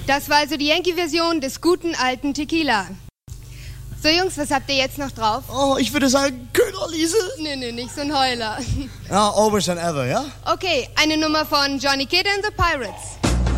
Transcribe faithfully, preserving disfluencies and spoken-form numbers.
Das war also die Yankee-Version des guten alten Tequila. So, Jungs, was habt ihr jetzt noch drauf? Oh, ich würde sagen, Köderliese. Nö, nö, nicht so ein Heuler. Ja, always and ever, ja? Okay, eine Nummer von Johnny Kidd and the Pirates.